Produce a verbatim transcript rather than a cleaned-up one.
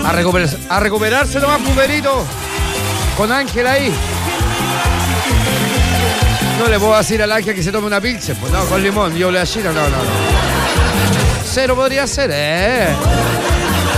A, recuperar, a recuperarse nomás, Pumerito. Con Ángel ahí. No le puedo decir al Ángel que se tome una pilsen. Pues no, con limón, yo le así, no, no, no. Cero podría ser, eh.